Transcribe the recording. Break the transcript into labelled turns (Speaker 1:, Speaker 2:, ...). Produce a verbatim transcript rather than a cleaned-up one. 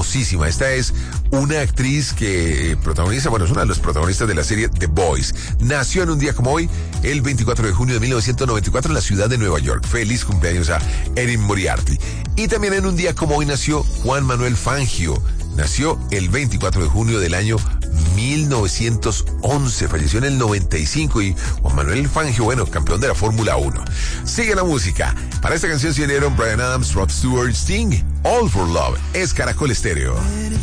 Speaker 1: famosísima. Esta es una actriz que protagoniza, bueno, es una de los protagonistas de la serie The Boys. Nació en un día como hoy, el veinticuatro de junio de mil novecientos noventa y cuatro, en la ciudad de Nueva York. Feliz cumpleaños a Erin Moriarty. Y también en un día como hoy nació Juan Manuel Fangio. Nació el veinticuatro de junio del año mil novecientos once, falleció en el noventa y cinco, y Juan Manuel Fangio, bueno, campeón de la Fórmula uno. Sigue la música. Para esta canción se unieron Bryan Adams, Rod Stewart, Sting, All for Love. Es Caracol Estéreo.